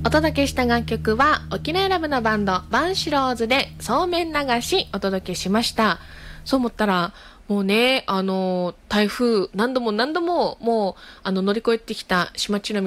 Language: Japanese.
お届けした楽曲は沖縄ラブのバンドバンシローズでそうめん流しお届けしました。そう思ったらもうね、台風何度ももう乗り越えてきた島地の